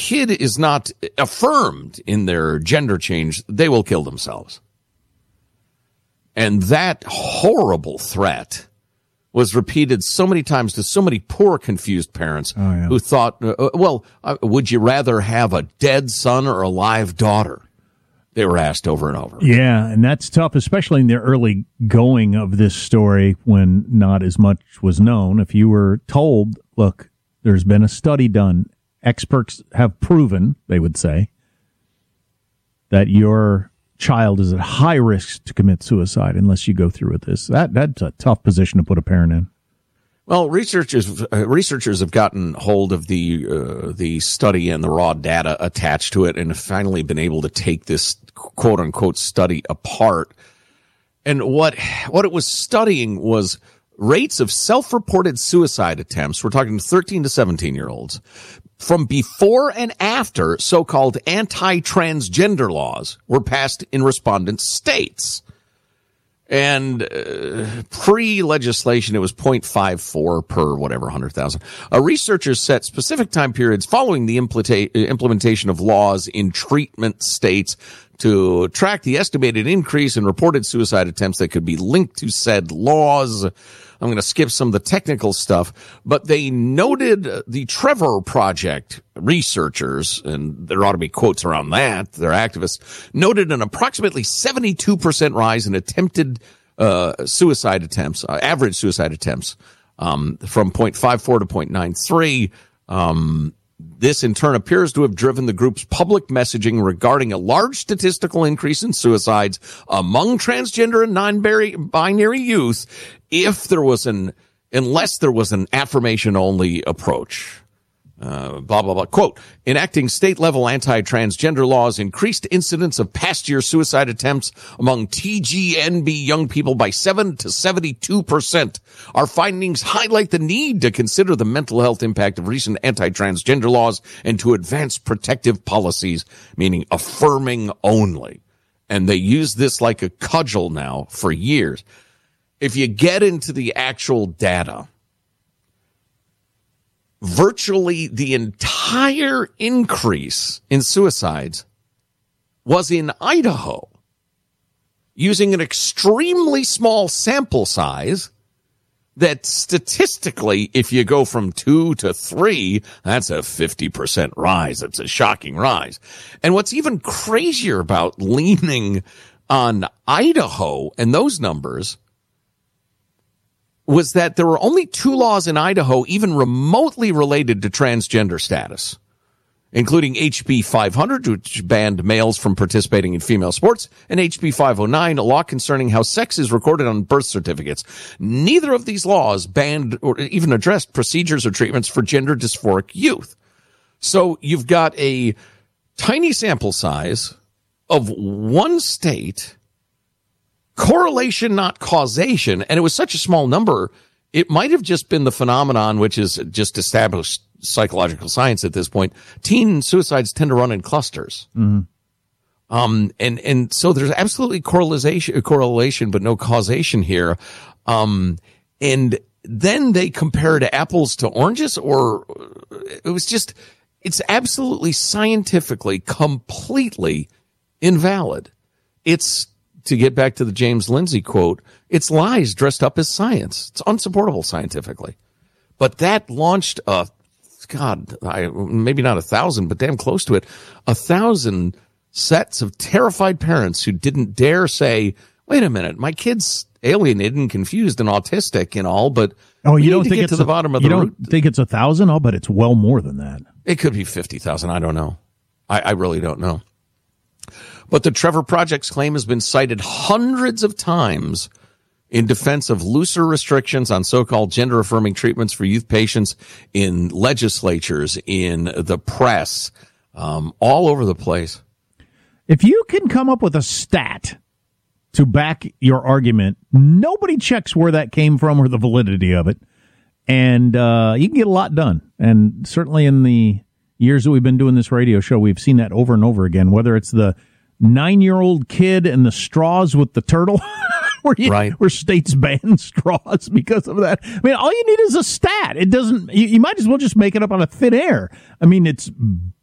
kid is not affirmed in their gender change, they will kill themselves. And that horrible threat was repeated so many times to so many poor, confused parents who thought, would you rather have a dead son or a live daughter? They were asked over and over. Yeah, and that's tough, especially in the early going of this story when not as much was known. If you were told, look, there's been a study done, experts have proven, they would say, that your child is at high risk to commit suicide unless you go through with this. That's a tough position to put a parent in. Well, researchers have gotten hold of the study and the raw data attached to it, and have finally been able to take this quote unquote study apart. And what it was studying was rates of self-reported suicide attempts. We're talking 13 to 17-year-olds from before and after so-called anti-transgender laws were passed in respondent states. And pre-legislation, it was 0.54 per whatever, 100,000. Researchers set specific time periods following the implementation of laws in treatment states to track the estimated increase in reported suicide attempts that could be linked to said laws. I'm going to skip some of the technical stuff, but they noted the Trevor Project researchers, and there ought to be quotes around that, they're activists, noted an approximately 72% rise in attempted suicide attempts, average suicide attempts, from 0.54 to 0.93. This, in turn, appears to have driven the group's public messaging regarding a large statistical increase in suicides among transgender and non-binary youth unless there was an affirmation-only approach. Blah, blah, blah. Quote, enacting state-level anti-transgender laws increased incidence of past-year suicide attempts among TGNB young people by 7 to 72%. Our findings highlight the need to consider the mental health impact of recent anti-transgender laws and to advance protective policies, meaning affirming only. And they use this like a cudgel now for years. If you get into the actual data, virtually the entire increase in suicides was in Idaho, using an extremely small sample size that statistically, if you go from 2 to 3, that's a 50% rise. That's a shocking rise. And what's even crazier about leaning on Idaho and those numbers was that there were only 2 laws in Idaho even remotely related to transgender status, including HB 500, which banned males from participating in female sports, and HB 509, a law concerning how sex is recorded on birth certificates. Neither of these laws banned or even addressed procedures or treatments for gender dysphoric youth. So you've got a tiny sample size of one state, correlation, not causation. And it was such a small number, it might have just been the phenomenon, which is just established psychological science at this point. Teen suicides tend to run in clusters. Mm-hmm. And so there's absolutely correlation, but no causation here. And then they compared apples to oranges, or it was just, it's absolutely scientifically completely invalid. It's, to get back to the James Lindsay quote, it's lies dressed up as science. It's unsupportable scientifically. But that launched maybe not 1,000, but damn close to it, 1,000 sets of terrified parents who didn't dare say, wait a minute, my kid's alienated and confused and autistic and all, but you don't think it's to the bottom of the root. You don't think it's 1,000? I'll bet it's well more than that. It could be 50,000. I don't know. I really don't know. But the Trevor Project's claim has been cited hundreds of times in defense of looser restrictions on so-called gender-affirming treatments for youth patients in legislatures, in the press, all over the place. If you can come up with a stat to back your argument, nobody checks where that came from or the validity of it, and you can get a lot done. And certainly in the years that we've been doing this radio show, we've seen that over and over again, whether it's the 9-year-old kid and the straws with the turtle where states ban straws because of that. I mean, all you need is a stat. It doesn't, you might as well just make it up out of thin air. I mean, it's